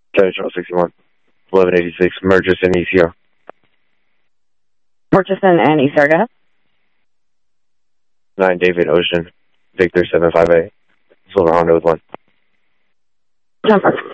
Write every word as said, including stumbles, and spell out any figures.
Charlie Charles sixty-one. eleven eighty-six, Murchison, E C R. Murchison and E C R, go ahead. nine David Ocean, Victor seven five eight. Silver Honda with one. Number.